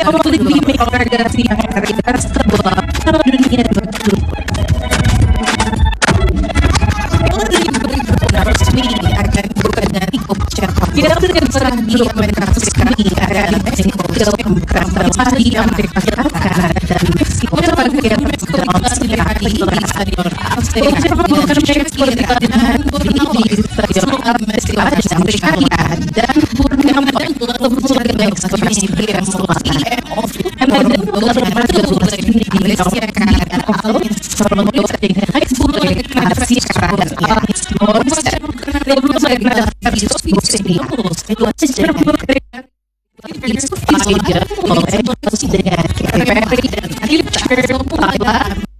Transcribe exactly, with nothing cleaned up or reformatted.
lebih organisasi yang ada sebuah dunia berubah. Resmi akan bukan dari ucapan yang telah Amerika Serikat akan mengumumkan di Amerika Serikat dan ucapan yang dalam setiap hari ucapan bukan seperti dengan di stadion Amerika Serikat dan bukan sebagai ekspresi yang selatan dan berbagai Indonesia karena Allah selalu dengan ekspektasi karena itu